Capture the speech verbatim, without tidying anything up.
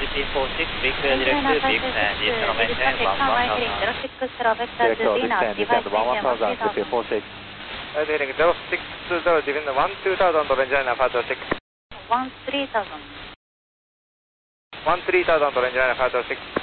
G P four six, big clear direct to big and descend maintain one one thousand. Direct descend one one thousand, G P four six. Heading zero six zero, descend one two thousand, range line five six. one three thousand. one three thousand, range line five six.